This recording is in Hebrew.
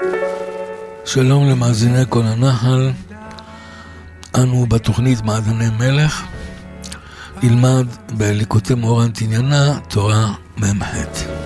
שלום למאזיני כל הנחל, אנו בתוכנית מעדני מלך, ילמד בליקוטי מורן תניאנה תורה ממחת.